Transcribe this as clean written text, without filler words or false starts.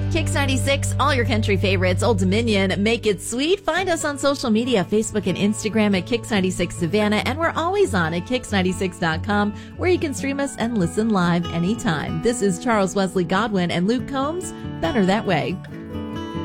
Kicks 96, all your country favorites, Old Dominion, make it sweet. Find us on social media, Facebook and Instagram at Kicks 96 Savannah, and we're always on at Kicks96.com, where you can stream us and listen live anytime. This is Charles Wesley Godwin and Luke Combs. Better that way.